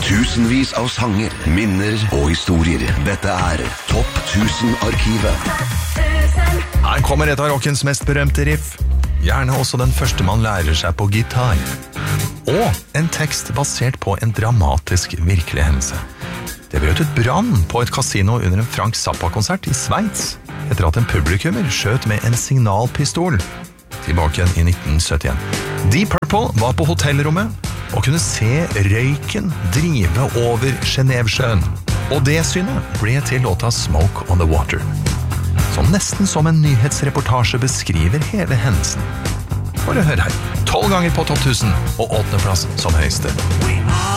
Tusenvis av sanger, minner og historier. Dette Topp 1000-arkivet. Her kommer et av rockens mest berømte riff. Gjerne også den første man lærer seg på gitar. Og en tekst basert på en dramatisk virkelig hendelse. Det brøt ut brann på et kasino under en Frank Zappa-konsert i Sveits, etter at en publikummer skjøt med en signalpistol tilbake i 1971. Deep Purple var på hotellrommet og kunne se røyken drive over Genevesjøen. Og det synet ble til låta Smoke on the Water, som nesten som en nyhetsreportasje beskriver hele hendelsen. Bare hør her. 12 ganger på topp 1000 og 8. plass som høyeste.